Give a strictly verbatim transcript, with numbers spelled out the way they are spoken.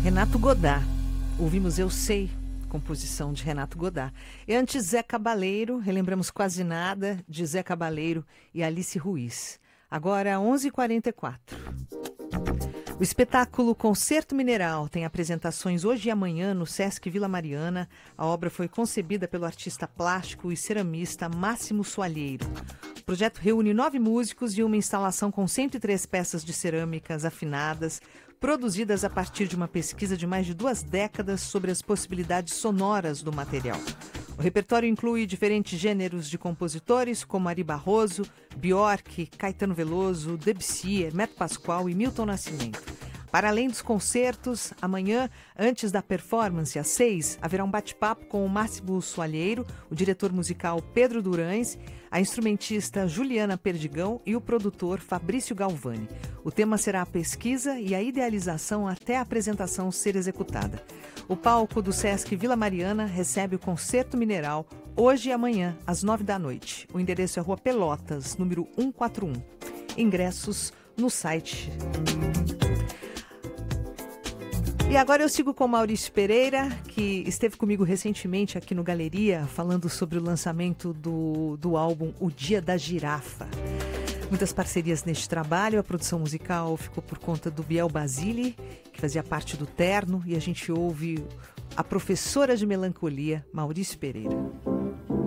Renato Godard. Ouvimos Eu Sei, composição de Renato Godard. E antes, Zé Cabaleiro, relembramos Quase Nada, de Zé Cabaleiro e Alice Ruiz. Agora, onze e quarenta e quatro. O espetáculo Concerto Mineral tem apresentações hoje e amanhã no Sesc Vila Mariana. A obra foi concebida pelo artista plástico e ceramista Máximo Soalheiro. O projeto reúne nove músicos e uma instalação com cento e três peças de cerâmicas afinadas, produzidas a partir de uma pesquisa de mais de duas décadas sobre as possibilidades sonoras do material. O repertório inclui diferentes gêneros de compositores, como Ari Barroso, Bjork, Caetano Veloso, Debussy, Hermeto Pascoal e Milton Nascimento. Para além dos concertos, amanhã, antes da performance, às seis, haverá um bate-papo com o Máximo Soalheiro, o diretor musical Pedro Durães, a instrumentista Juliana Perdigão e o produtor Fabrício Galvani. O tema será a pesquisa e a idealização até a apresentação ser executada. O palco do Sesc Vila Mariana recebe o Concerto Mineral hoje e amanhã, às nove da noite. O endereço é Rua Pelotas, número cento e quarenta e um. Ingressos no site. E agora eu sigo com Maurício Pereira, que esteve comigo recentemente aqui no Galeria, falando sobre o lançamento do, do álbum O Dia da Girafa. Muitas parcerias neste trabalho, a produção musical ficou por conta do Biel Basile, que fazia parte do Terno, e a gente ouve a professora de melancolia, Maurício Pereira.